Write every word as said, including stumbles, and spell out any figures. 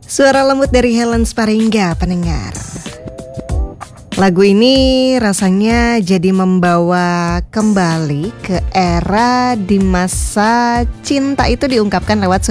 Suara lembut dari Helen Sparingga, pendengar. Lagu ini rasanya jadi membawa kembali ke era di masa cinta itu diungkapkan lewat